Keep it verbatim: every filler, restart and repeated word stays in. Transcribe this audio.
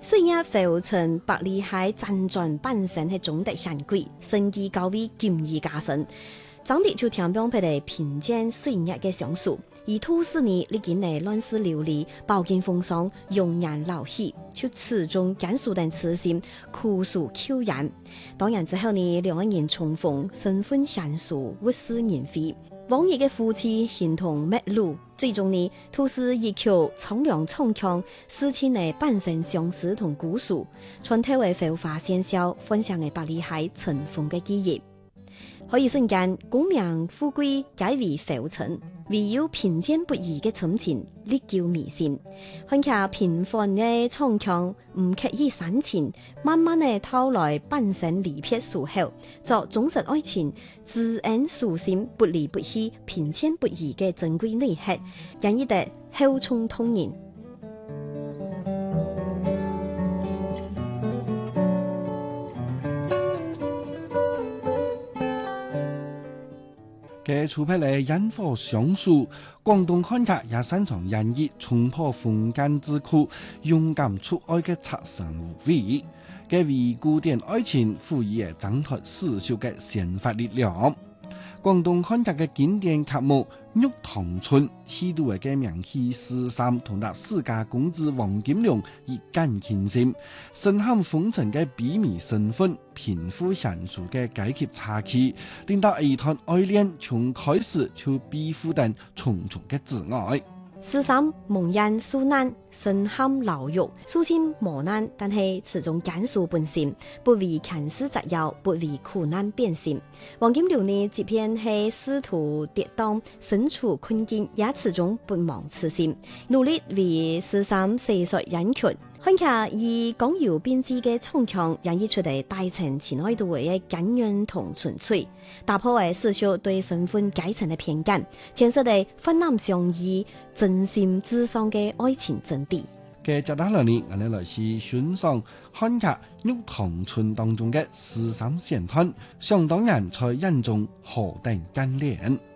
雖然浮沉百里海輾轉半生係總得相貴，生機高位劍意加深，長地就聽講佢哋品鑑歲月嘅相處，而土司呢歷經嚟亂世流離，飽經風霜，容顏老氣，就始終堅守等此心，苦守口言。當然之後呢，兩個人重逢，身份相殊，物是人非。往日嘅夫妻形同陌路，最終呢，土司依靠蒼涼蒼腔，事情嘅半生相思同故事，穿透為浮華喧囂，分享嘅百里海塵封嘅記憶。可以瞬間，功名富貴皆為浮塵，唯有品鑑不移嘅親情歷久彌新。看下平凡嘅蒼腔，唔刻意煽情，慢慢嘅透來半生離別疏後，作忠實愛情，知恩書信，不離不棄，品鑑不移嘅珍貴內核，引以得厚重痛人。 嘅出品嚟引火上樹，廣東漢客也擅長演繹衝破封建之苦，勇敢出愛嘅擦身無畏，嘅為古典愛情賦予嘅掙脫世俗嘅先發力量。廣東漢客嘅經典曲目《玉堂春》，許多嘅名氣十三同達世家公子王金良以感情線，深陷風塵嘅比美身份，貧富懸殊嘅階級差距，令到一段愛戀從開始就背負等重重嘅摯愛。 十三蒙恩受難，身陷牢獄，雖然磨難，但係始終堅守本心，不為強勢折腰，不為苦難變心。王金良呢，即便係仕途跌宕，身處困境，也始終不忘此心，努力為十三寫作演曲。看下以剛柔並濟嘅蒼腔演繹出嚟，大情情愛度嘅感人同純粹，打破為世俗對身份階層嘅偏見，牽涉嚟分男相依、真心至上嘅愛情真諦。 嘅接下來呢，我哋來是欣賞漢客《玉堂春》當中嘅十三線段，想當然在眼中何等幹練。